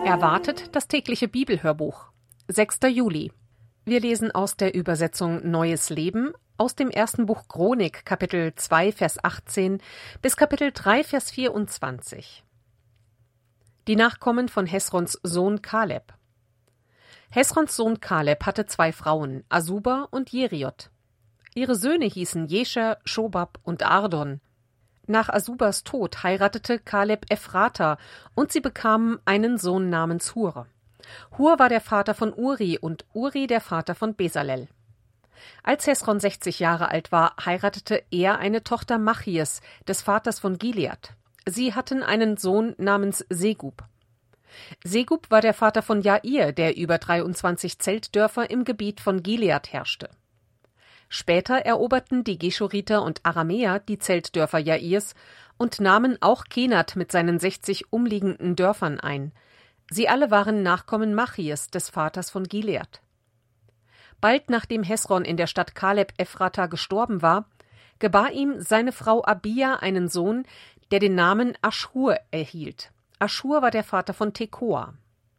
Erwartet das tägliche Bibelhörbuch. 6. Juli. Wir lesen aus der Übersetzung Neues Leben aus dem ersten Buch Chronik, Kapitel 2, Vers 18 bis Kapitel 3, Vers 24. Die Nachkommen von Hesrons Sohn Kaleb. Hesrons Sohn Kaleb hatte 2 Frauen, Asuba und Jeriot. Ihre Söhne hießen Jescher, Schobab und Ardon. Nach Asubas Tod heiratete Kaleb Ephrata und sie bekamen einen Sohn namens Hur. Hur war der Vater von Uri und Uri der Vater von Besalel. Als Hesron 60 Jahre alt war, heiratete er eine Tochter Machies, des Vaters von Gilead. Sie hatten einen Sohn namens Segub. Segub war der Vater von Jair, der über 23 Zeltdörfer im Gebiet von Gilead herrschte. Später eroberten die Geschuriter und Aramäer die Zeltdörfer Jairs und nahmen auch Kenat mit seinen 60 umliegenden Dörfern ein. Sie alle waren Nachkommen Machies, des Vaters von Gilead. Bald nachdem Hesron in der Stadt Kaleb Ephrata gestorben war, gebar ihm seine Frau Abia einen Sohn, der den Namen Aschur erhielt. Aschur war der Vater von Tekoa.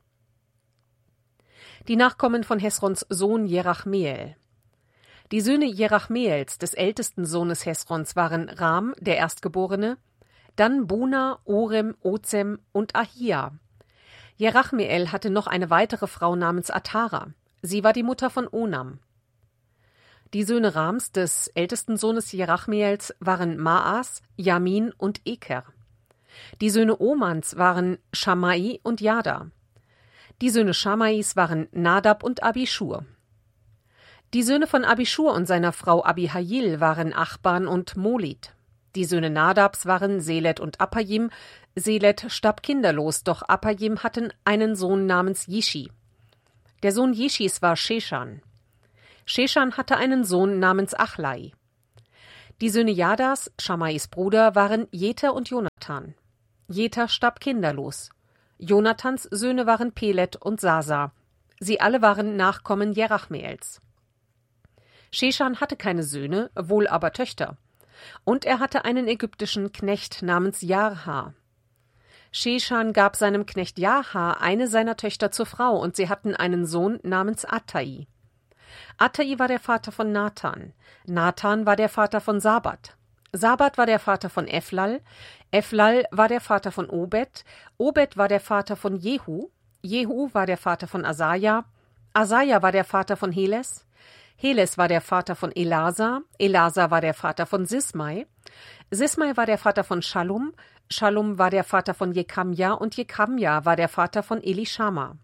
Die Nachkommen von Hesrons Sohn Jerachmeel. Die Söhne Jerachmeels, des ältesten Sohnes Hesrons, waren Ram, der Erstgeborene, dann Buna, Orem, Ozem und Ahia. Jerachmeel hatte noch eine weitere Frau namens Atara. Sie war die Mutter von Onam. Die Söhne Rams, des ältesten Sohnes Jerachmeels, waren Maas, Jamin und Eker. Die Söhne Omans waren Shammai und Jada. Die Söhne Shammais waren Nadab und Abischur. Die Söhne von Abischur und seiner Frau Abihail waren Achban und Molit. Die Söhne Nadabs waren Selet und Apajim. Selet starb kinderlos, doch Apajim hatten einen Sohn namens Jishi. Der Sohn Jishis war Sheshan. Sheshan hatte einen Sohn namens Achlai. Die Söhne Jadas, Shammais Bruder, waren Jeter und Jonathan. Jeter starb kinderlos. Jonathans Söhne waren Pelet und Sasa. Sie alle waren Nachkommen Jerachmeels. Sheshan hatte keine Söhne, wohl aber Töchter. Und er hatte einen ägyptischen Knecht namens Jarha. Sheshan gab seinem Knecht Jarha eine seiner Töchter zur Frau, und sie hatten einen Sohn namens Attai. Attai war der Vater von Nathan. Nathan war der Vater von Sabat. Sabat war der Vater von Eflal. Eflal war der Vater von Obed. Obed war der Vater von Jehu. Jehu war der Vater von Asaja. Asaja war der Vater von Heles. Heles war der Vater von Elasa. Elasa war der Vater von Sismai. Sismai war der Vater von Shallum. Shallum war der Vater von Jekamja und Jekamja war der Vater von Elishama.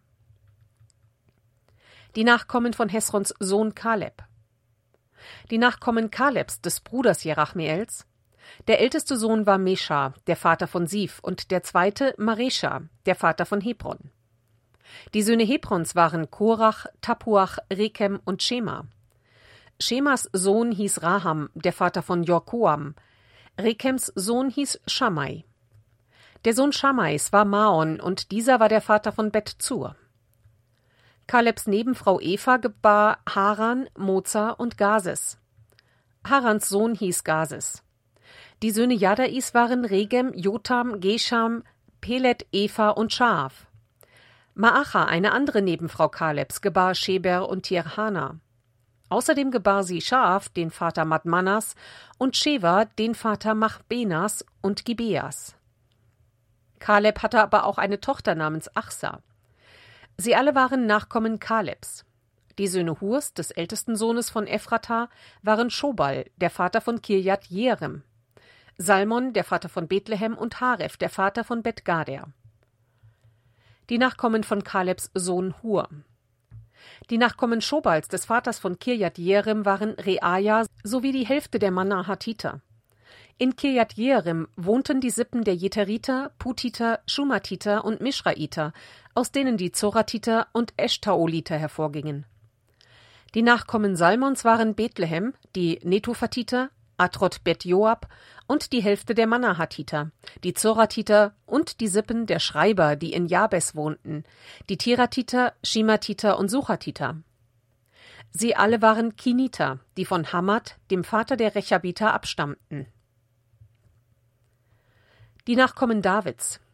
Die Nachkommen von Hesrons Sohn Kaleb. Die Nachkommen Kalebs, des Bruders Jerachmeels. Der älteste Sohn war Mesha, der Vater von Sif, und der zweite Maresha, der Vater von Hebron. Die Söhne Hebrons waren Korach, Tapuach, Rekem und Schema. Schemas Sohn hieß Raham, der Vater von Jorkoam. Rekems Sohn hieß Shammai. Der Sohn Shammais war Maon, und dieser war der Vater von Bet-Zur. Kalebs Nebenfrau Eva gebar Haran, Moza und Gases. Harans Sohn hieß Gases. Die Söhne Jadais waren Regem, Jotam, Gesham, Pelet, Eva und Schaaf. Maacha, eine andere Nebenfrau Kalebs, gebar Sheber und Tirhana. Außerdem gebar sie Schaaf, den Vater Madmanas, und Sheva, den Vater Machbenas und Gibeas. Kaleb hatte aber auch eine Tochter namens Achsa. Sie alle waren Nachkommen Kalebs. Die Söhne Hurs, des ältesten Sohnes von Ephrata, waren Schobal, der Vater von Kirjat Jearim, Salmon, der Vater von Bethlehem, und Haref, der Vater von Bet-Gader. Die Nachkommen von Kalebs Sohn Hur. Die Nachkommen Schobals, des Vaters von Kirjat Jearim, waren Reaja sowie die Hälfte der Manahatiter. In Kirjat Jearim wohnten die Sippen der Jeteriter, Putiter, Schumatiter und Mischraiter, aus denen die Zoratiter und Eschtaoliter hervorgingen. Die Nachkommen Salmons waren Bethlehem, die Netophatiter, Atrot Bet Joab und die Hälfte der Manahatiter, die Zoratiter und die Sippen der Schreiber, die in Jabes wohnten, die Tiratiter, Shimatiter und Suchatiter. Sie alle waren Kiniter, die von Hamad, dem Vater der Rechabiter, abstammten. Die Nachkommen Davids.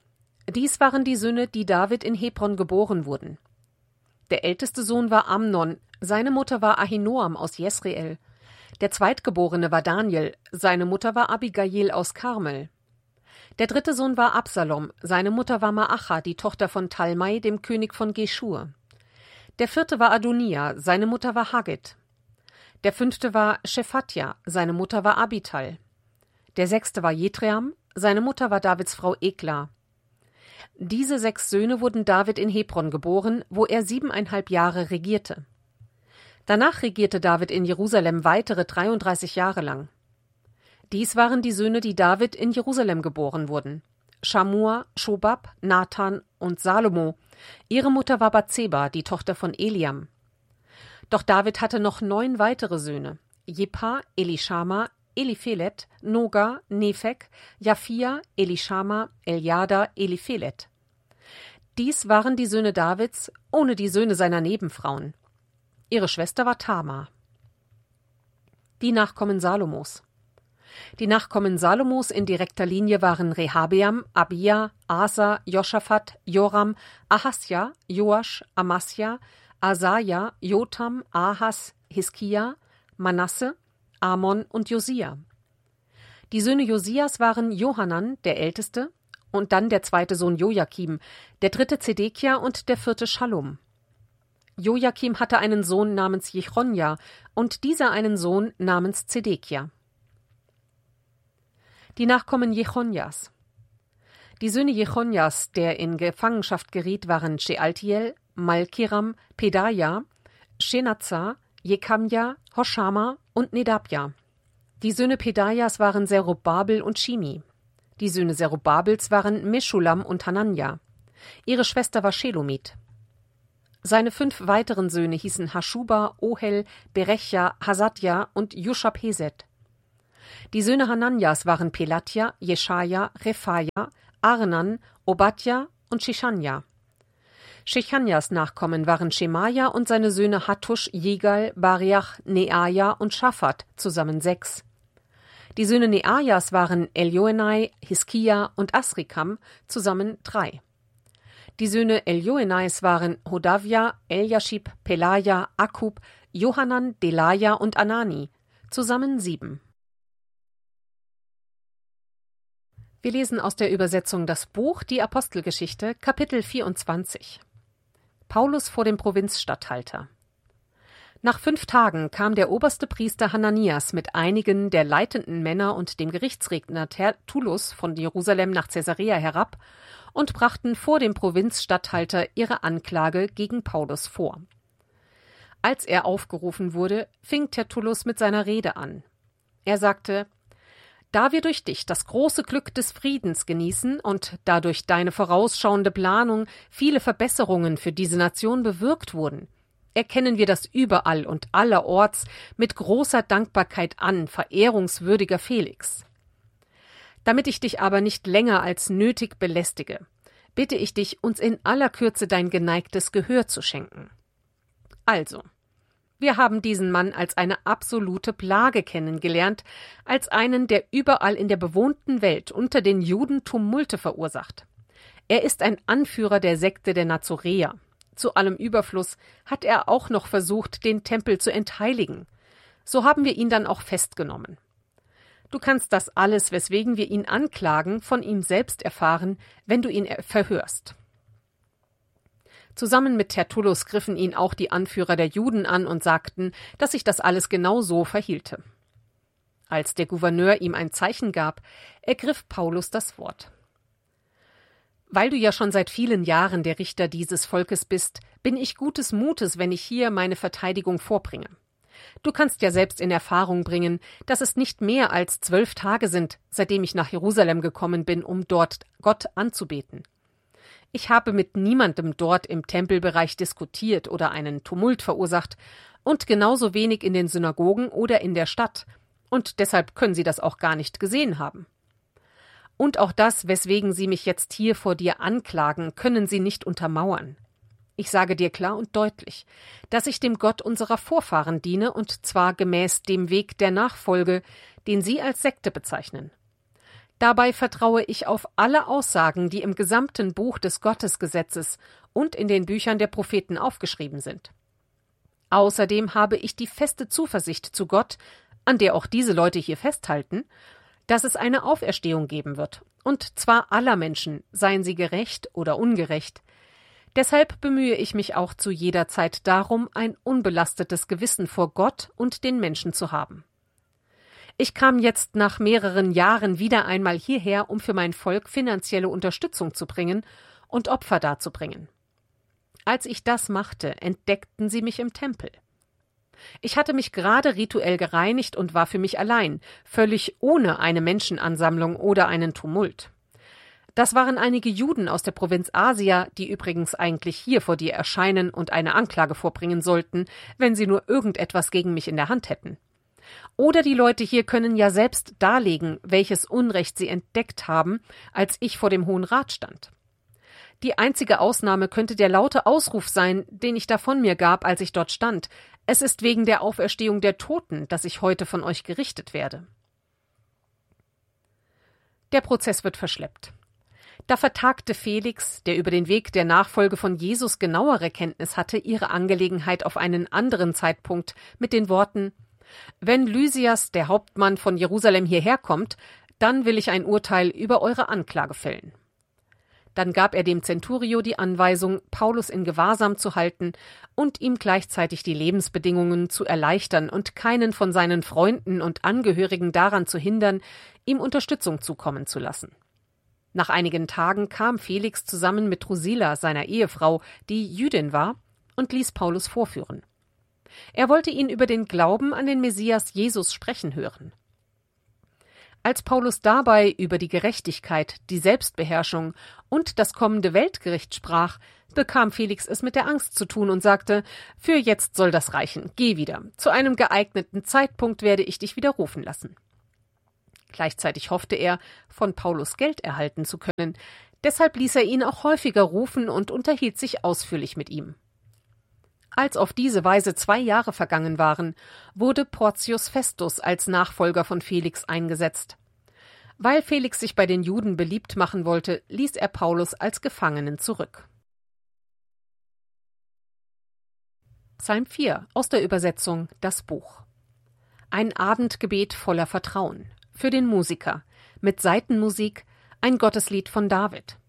Dies waren die Söhne, die David in Hebron geboren wurden. Der älteste Sohn war Amnon, seine Mutter war Ahinoam aus Jesreel. Der zweitgeborene war Daniel, seine Mutter war Abigail aus Karmel. Der dritte Sohn war Absalom, seine Mutter war Maacha, die Tochter von Talmai, dem König von Geschur. Der vierte war Adonia, seine Mutter war Haggit. Der fünfte war Shephatja, seine Mutter war Abital. Der sechste war Jethream, seine Mutter war Davids Frau Ekla. Diese 6 Söhne wurden David in Hebron geboren, wo er 7,5 Jahre regierte. Danach regierte David in Jerusalem weitere 33 Jahre lang. Dies waren die Söhne, die David in Jerusalem geboren wurden: Schamua, Schobab, Nathan und Salomo. Ihre Mutter war Bathseba, die Tochter von Eliam. Doch David hatte noch 9 weitere Söhne: Jepa, Elishama, Eliphelet, Noga, Nepheg, Japhia, Elishama, Eljada, Eliphelet. Dies waren die Söhne Davids, ohne die Söhne seiner Nebenfrauen. Ihre Schwester war Tamar. Die Nachkommen Salomos. Die Nachkommen Salomos in direkter Linie waren Rehabeam, Abia, Asa, Joschafat, Joram, Ahasja, Joasch, Amasja, Asaja, Jotam, Ahas, Hiskia, Manasse, Amon und Josia. Die Söhne Josias waren Johanan, der Älteste, und dann der zweite Sohn Jojakim, der dritte Zedekia und der vierte Schallum. Jojakim hatte einen Sohn namens Jechonja und dieser einen Sohn namens Zedekia. Die Nachkommen Jechonjas. Die Söhne Jechonjas, der in Gefangenschaft geriet, waren Shealtiel, Malkiram, Pedaja, Shenazar, Jekamja, Hoshama und Nedabja. Die Söhne Pedajas waren Zerubabel und Shimi. Die Söhne Zerubabels waren Meschulam und Hananja. Ihre Schwester war Shelomit. Seine 5 weiteren Söhne hießen Haschuba, Ohel, Berechja, Hasatja und Juschab-Heset. Die Söhne Hananjas waren Pelatja, Jeschaja, Rephaja, Arnan, Obadja und Shechanja. Shechanjas Nachkommen waren Schemaja und seine Söhne Hattusch, Jigal, Bariach, Neaja und Schafat, zusammen 6. Die Söhne Neajas waren Elioenai, Hiskia und Asrikam, zusammen 3. Die Söhne Elioenais waren Hodavia, Eliashib, Pelaja, Akub, Johanan, Delaja und Anani, zusammen 7. Wir lesen aus der Übersetzung das Buch Die Apostelgeschichte, Kapitel 24. Paulus vor dem Provinzstatthalter. Nach 5 Tagen kam der oberste Priester Hananias mit einigen der leitenden Männer und dem Gerichtsredner Tertullus von Jerusalem nach Caesarea herab und brachten vor dem Provinzstatthalter ihre Anklage gegen Paulus vor. Als er aufgerufen wurde, fing Tertullus mit seiner Rede an. Er sagte: Da wir durch dich das große Glück des Friedens genießen und dadurch deine vorausschauende Planung viele Verbesserungen für diese Nation bewirkt wurden, erkennen wir das überall und allerorts mit großer Dankbarkeit an, verehrungswürdiger Felix. Damit ich dich aber nicht länger als nötig belästige, bitte ich dich, uns in aller Kürze dein geneigtes Gehör zu schenken. Also, wir haben diesen Mann als eine absolute Plage kennengelernt, als einen, der überall in der bewohnten Welt unter den Juden Tumulte verursacht. Er ist ein Anführer der Sekte der Nazoräer. Zu allem Überfluss hat er auch noch versucht, den Tempel zu entheiligen. So haben wir ihn dann auch festgenommen. Du kannst das alles, weswegen wir ihn anklagen, von ihm selbst erfahren, wenn du ihn verhörst. Zusammen mit Tertullus griffen ihn auch die Anführer der Juden an und sagten, dass sich das alles genau so verhielte. Als der Gouverneur ihm ein Zeichen gab, ergriff Paulus das Wort. Weil du ja schon seit vielen Jahren der Richter dieses Volkes bist, bin ich gutes Mutes, wenn ich hier meine Verteidigung vorbringe. Du kannst ja selbst in Erfahrung bringen, dass es nicht mehr als 12 Tage sind, seitdem ich nach Jerusalem gekommen bin, um dort Gott anzubeten. Ich habe mit niemandem dort im Tempelbereich diskutiert oder einen Tumult verursacht und genauso wenig in den Synagogen oder in der Stadt, und deshalb können Sie das auch gar nicht gesehen haben. Und auch das, weswegen Sie mich jetzt hier vor dir anklagen, können Sie nicht untermauern. Ich sage dir klar und deutlich, dass ich dem Gott unserer Vorfahren diene, und zwar gemäß dem Weg der Nachfolge, den Sie als Sekte bezeichnen. Dabei vertraue ich auf alle Aussagen, die im gesamten Buch des Gottesgesetzes und in den Büchern der Propheten aufgeschrieben sind. Außerdem habe ich die feste Zuversicht zu Gott, an der auch diese Leute hier festhalten, dass es eine Auferstehung geben wird, und zwar aller Menschen, seien sie gerecht oder ungerecht. Deshalb bemühe ich mich auch zu jeder Zeit darum, ein unbelastetes Gewissen vor Gott und den Menschen zu haben. Ich kam jetzt nach mehreren Jahren wieder einmal hierher, um für mein Volk finanzielle Unterstützung zu bringen und Opfer darzubringen. Als ich das machte, entdeckten sie mich im Tempel. Ich hatte mich gerade rituell gereinigt und war für mich allein, völlig ohne eine Menschenansammlung oder einen Tumult. Das waren einige Juden aus der Provinz Asia, die übrigens eigentlich hier vor dir erscheinen und eine Anklage vorbringen sollten, wenn sie nur irgendetwas gegen mich in der Hand hätten. Oder die Leute hier können ja selbst darlegen, welches Unrecht sie entdeckt haben, als ich vor dem Hohen Rat stand. Die einzige Ausnahme könnte der laute Ausruf sein, den ich da von mir gab, als ich dort stand: Es ist wegen der Auferstehung der Toten, dass ich heute von euch gerichtet werde. Der Prozess wird verschleppt. Da vertagte Felix, der über den Weg der Nachfolge von Jesus genauere Kenntnis hatte, ihre Angelegenheit auf einen anderen Zeitpunkt mit den Worten: Wenn Lysias, der Hauptmann von Jerusalem, hierher kommt, dann will ich ein Urteil über eure Anklage fällen. Dann gab er dem Centurio die Anweisung, Paulus in Gewahrsam zu halten und ihm gleichzeitig die Lebensbedingungen zu erleichtern und keinen von seinen Freunden und Angehörigen daran zu hindern, ihm Unterstützung zukommen zu lassen. Nach einigen Tagen kam Felix zusammen mit Drusilla, seiner Ehefrau, die Jüdin war, und ließ Paulus vorführen. Er wollte ihn über den Glauben an den Messias Jesus sprechen hören. Als Paulus dabei über die Gerechtigkeit, die Selbstbeherrschung und das kommende Weltgericht sprach, bekam Felix es mit der Angst zu tun und sagte: Für jetzt soll das reichen, geh wieder. Zu einem geeigneten Zeitpunkt werde ich dich wieder rufen lassen. Gleichzeitig hoffte er, von Paulus Geld erhalten zu können. Deshalb ließ er ihn auch häufiger rufen und unterhielt sich ausführlich mit ihm. Als auf diese Weise 2 Jahre vergangen waren, wurde Porcius Festus als Nachfolger von Felix eingesetzt. Weil Felix sich bei den Juden beliebt machen wollte, ließ er Paulus als Gefangenen zurück. Psalm 4 aus der Übersetzung Das Buch. Ein Abendgebet voller Vertrauen. Für den Musiker. Mit Saitenmusik. Ein Gotteslied von David.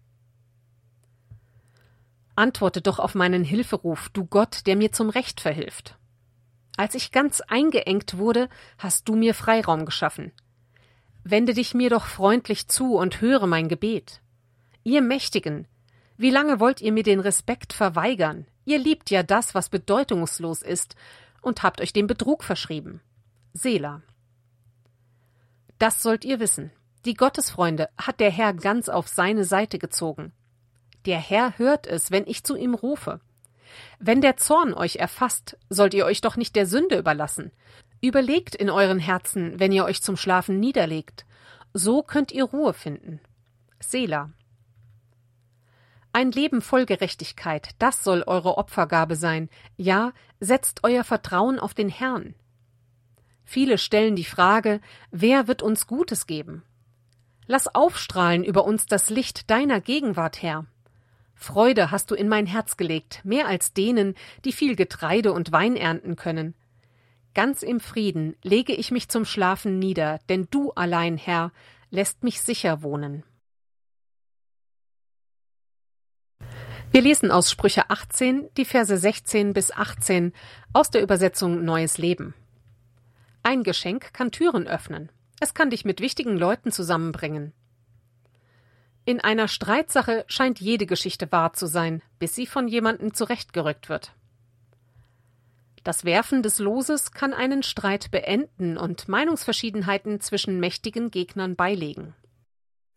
Antworte doch auf meinen Hilferuf, du Gott, der mir zum Recht verhilft. Als ich ganz eingeengt wurde, hast du mir Freiraum geschaffen. Wende dich mir doch freundlich zu und höre mein Gebet. Ihr Mächtigen, wie lange wollt ihr mir den Respekt verweigern? Ihr liebt ja das, was bedeutungslos ist, und habt euch dem Betrug verschrieben. Selah. Das sollt ihr wissen. Die Gottesfreunde hat der Herr ganz auf seine Seite gezogen. Der Herr hört es, wenn ich zu ihm rufe. Wenn der Zorn euch erfasst, sollt ihr euch doch nicht der Sünde überlassen. Überlegt in euren Herzen, wenn ihr euch zum Schlafen niederlegt. So könnt ihr Ruhe finden. Selah. Ein Leben voll Gerechtigkeit, das soll eure Opfergabe sein. Ja, setzt euer Vertrauen auf den Herrn. Viele stellen die Frage, wer wird uns Gutes geben? Lass aufstrahlen über uns das Licht deiner Gegenwart, Herr. Freude hast du in mein Herz gelegt, mehr als denen, die viel Getreide und Wein ernten können. Ganz im Frieden lege ich mich zum Schlafen nieder, denn du allein, Herr, lässt mich sicher wohnen. Wir lesen aus Sprüche 18, die Verse 16 bis 18 aus der Übersetzung Neues Leben. Ein Geschenk kann Türen öffnen. Es kann dich mit wichtigen Leuten zusammenbringen. In einer Streitsache scheint jede Geschichte wahr zu sein, bis sie von jemandem zurechtgerückt wird. Das Werfen des Loses kann einen Streit beenden und Meinungsverschiedenheiten zwischen mächtigen Gegnern beilegen.